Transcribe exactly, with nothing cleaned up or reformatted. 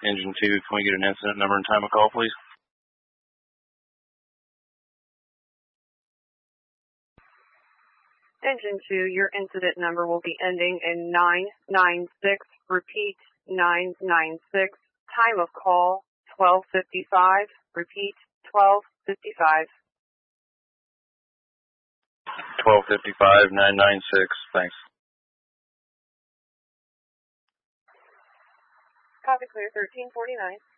Engine two, can we get an incident number and time of call, please? Engine two, your incident number will be ending in nine nine six. Repeat, nine nine six. Time of call, twelve fifty-five. Repeat, twelve fifty-five. twelve fifty-five, nine nine six. Thanks. Copy clear, thirteen forty-nine.